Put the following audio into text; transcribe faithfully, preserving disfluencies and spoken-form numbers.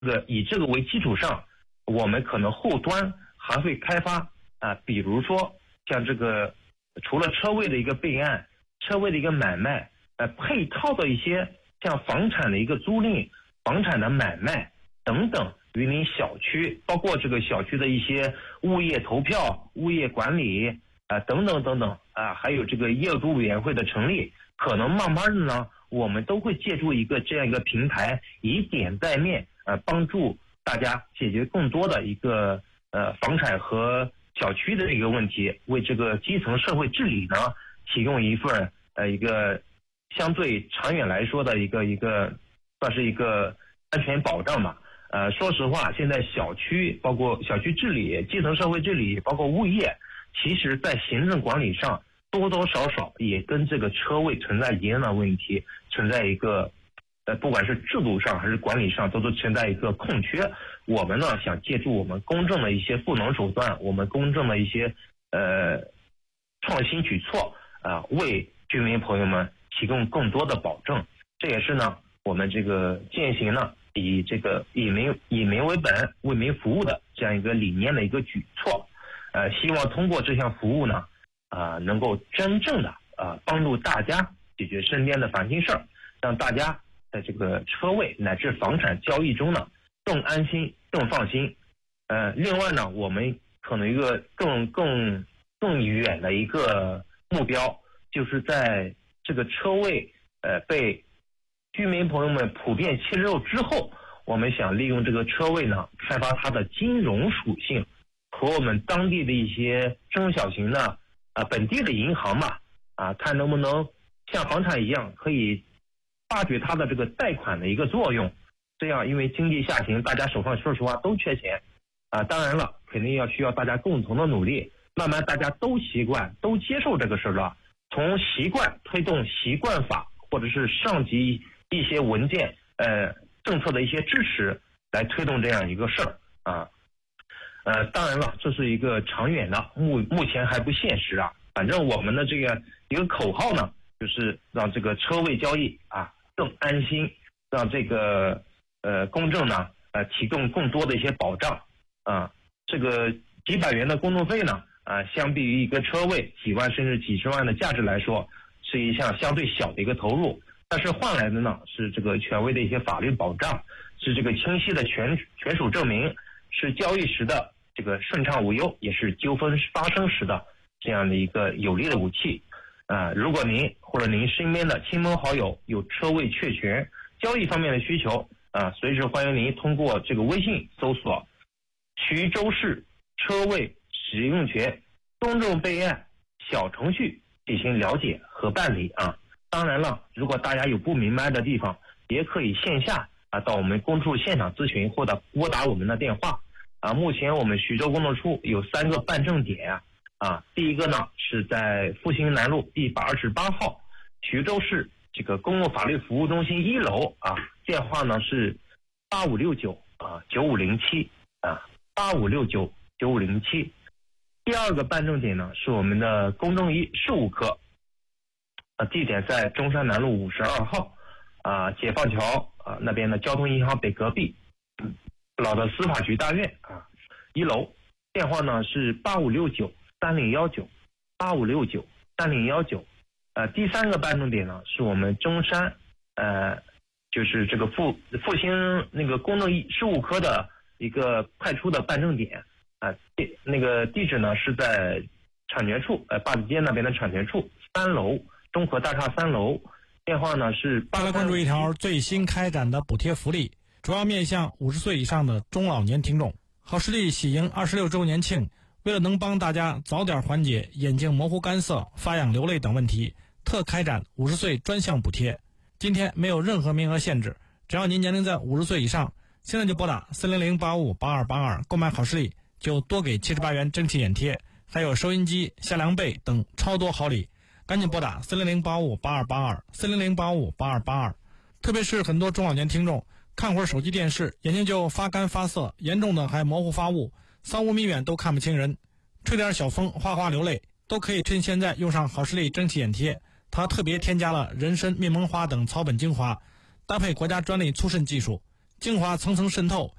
这个以这个为基础上，我们可能后端还会开发啊，比如说像这个除了车位的一个备案、车位的一个买卖，呃，配套的一些像房产的一个租赁、房产的买卖等等，云林小区包括这个小区的一些物业投票、物业管理啊、呃、等等等等啊，还有这个业主委员会的成立，可能慢慢的呢，我们都会借助一个这样一个平台，以点带面，呃，帮助大家解决更多的一个呃房产和小区的一个问题，为这个基层社会治理呢提供一份呃一个相对长远来说的一个一个算是一个安全保障吧。呃，说实话，现在小区包括小区治理、基层社会治理，包括物业，其实在行政管理上多多少少也跟这个车位存在一样的问题，存在一个呃，不管是制度上还是管理上，都是存在一个空缺。我们呢，想借助我们公正的一些赋能手段，我们公正的一些呃创新举措啊、呃，为居民朋友们提供更多的保证。这也是呢，我们这个践行呢以这个以民以民为本、为民服务的这样一个理念的一个举措。呃，希望通过这项服务呢，啊、呃，能够真正的啊、呃、帮助大家解决身边的烦心事儿，让大家在这个车位乃至房产交易中呢，更安心、更放心。呃，另外呢，我们可能一个更更更远的一个目标，就是在这个车位呃被居民朋友们普遍接受之后，我们想利用这个车位呢，开发它的金融属性，和我们当地的一些中小型的啊本地的银行嘛啊，看能不能像房产一样，可以发掘它的这个贷款的一个作用。这样，因为经济下行，大家手上说实话都缺钱啊。当然了，肯定要需要大家共同的努力，慢慢大家都习惯、都接受这个事了。从习惯推动习惯法，或者是上级一些文件、呃政策的一些支持，来推动这样一个事儿啊。呃，当然了，这是一个长远的，目目前还不现实啊。反正我们的这个一个口号呢，就是让这个车位交易啊更安心，让这个呃公证呢呃提供更多的一些保障啊。这个几百元的公证费呢啊，相比于一个车位几万甚至几十万的价值来说，是一项相对小的一个投入，但是换来的呢是这个权威的一些法律保障，是这个清晰的权权属证明，是交易时的这个顺畅无忧，也是纠纷发生时的这样的一个有力的武器啊。如果您或者您身边的亲朋好友有车位确权交易方面的需求啊，随时欢迎您通过这个微信搜索徐州市车位使用权公证备案小程序进行了解和办理啊。当然了，如果大家有不明白的地方，也可以线下啊到我们公处现场咨询，或者拨打我们的电话啊。目前我们徐州公证处有三个办证点啊啊，第一个呢是在复兴南路一百二十八号徐州市这个公共法律服务中心一楼啊，电话呢是八五六九啊九五零七啊八五六九九五零七。第二个办证点呢是我们的公证一事务科，啊，地点在中山南路五十二号啊解放桥啊那边的交通银行北隔壁，老的司法局大院啊一楼，电话呢是八五六九三零幺九八五六九三零幺九。呃，第三个办证点呢是我们中山呃就是这个复复兴那个公证事务科的一个派出的办证点啊，地那个地址呢是在产权处呃坝子街那边的产权处三楼中和大厦三楼，电话呢是八。 再来关注一条最新开展的补贴福利，主要面向五十岁以上的中老年听众。好视力喜迎二十六周年庆，为了能帮大家早点缓解眼睛模糊干涩、发痒流泪等问题，特开展五十岁专项补贴。今天没有任何名额限制，只要您年龄在五十岁以上，现在就拨打四零零八五八二八二购买好视力，就多给七十八元蒸汽眼贴，还有收音机、夏凉被等超多好礼。赶紧拨打四零零八五八二八二四零零八五八二八二。特别是很多中老年听众看会儿手机电视，眼睛就发干发涩，严重的还模糊发雾，三五米远都看不清人，吹点小风哗哗流泪，都可以趁现在用上好视力蒸汽眼贴。它特别添加了人参、面膜花等草本精华，搭配国家专利粗渗技术， 精华层层渗透，